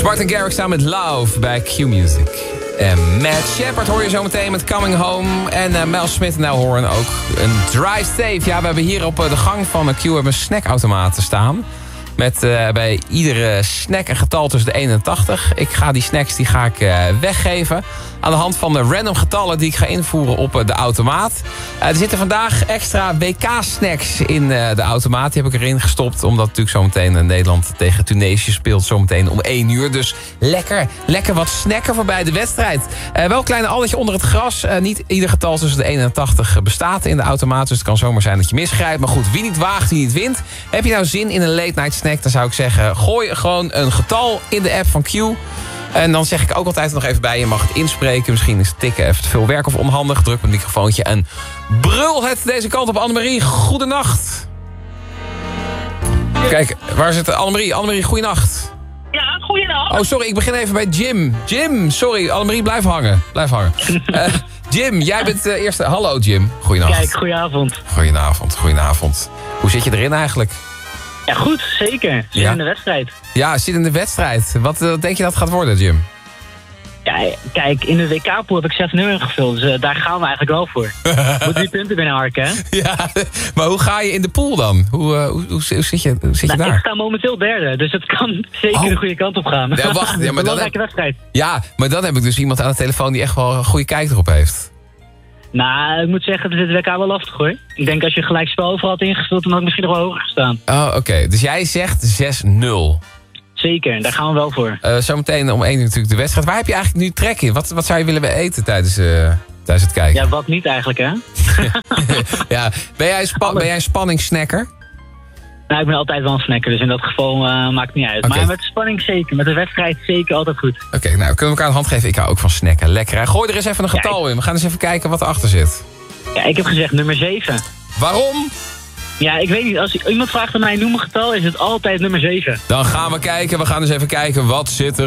Martin Garrix samen met Love bij Q-Music. En Matt Shepard hoor je zo meteen met Coming Home. En Mel Smith nou horen ook een Drive Safe. Ja, we hebben hier op de gang van Q een snackautomaat staan. Met bij iedere snack een getal tussen de 1 en 80. Ik ga die snacks weggeven. Aan de hand van de random getallen die ik ga invoeren op de automaat. Er zitten vandaag extra WK-snacks in de automaat. Die heb ik erin gestopt. Omdat natuurlijk zometeen Nederland tegen Tunesië speelt. Zometeen om 1 uur. Dus lekker wat snacken voorbij de wedstrijd. Wel een kleine alletje onder het gras. Niet ieder getal tussen de 1 en 80 bestaat in de automaat. Dus het kan zomaar zijn dat je misgrijpt. Maar goed, wie niet waagt, die niet wint. Heb je nou zin in een late night snack? Dan zou ik zeggen, gooi gewoon een getal in de app van Q. En dan zeg ik ook altijd nog even bij, je mag het inspreken. Misschien is tikken even te veel werk of onhandig. Druk op het microfoontje en brul het deze kant op. Annemarie, goedenacht. Kijk, waar zit Annemarie? Annemarie, goedenacht. Ja, goeiedag. Oh, sorry, ik begin even bij Jim. Jim, sorry, Annemarie, blijf hangen. Jim, jij bent de eerste. Hallo Jim, goedenacht. Kijk, goedenavond. Goedenavond. Hoe zit je erin eigenlijk? Ja, goed, zeker. Zit in de wedstrijd. Ja, zit in de wedstrijd. Wat denk je dat gaat worden, Jim? Ja, kijk, in de WK-pool heb ik 6 nummer ingevuld. Dus daar gaan we eigenlijk wel voor. Moet die punten binnenharken, hè? Ja, maar hoe ga je in de pool dan? Hoe zit je daar? Ik sta momenteel derde, dus het kan zeker de goede kant op gaan. Ja, wacht. Ja, maar een belangrijke wedstrijd. Ja, maar dan heb ik dus iemand aan de telefoon die echt wel een goede kijk erop heeft. Nou, ik moet zeggen, het is WK wel lastig, hoor. Ik denk als je gelijk spel overal had ingevuld, dan had ik misschien nog wel hoger gestaan. Oh, oké. Dus jij zegt 6-0. Zeker, daar gaan we wel voor. Zometeen om 1 uur natuurlijk de wedstrijd. Waar heb je eigenlijk nu trek in? Wat zou je willen eten tijdens het kijken? Ja, wat niet eigenlijk, hè? Ja, ben jij een spanningssnacker? Nou, ik ben altijd wel een snacker, dus in dat geval maakt het niet uit. Okay. Maar met de spanning zeker, met de wedstrijd zeker altijd goed. Oké, nou, kunnen we elkaar een hand geven? Ik hou ook van snacken. Lekker, hè? Gooi er eens even een getal in. We gaan eens even kijken wat erachter zit. Ja, ik heb gezegd nummer 7. Waarom? Ja, ik weet niet. Als iemand vraagt aan mij noem een getal, is het altijd nummer 7. Dan gaan we kijken. We gaan eens even kijken wat zit er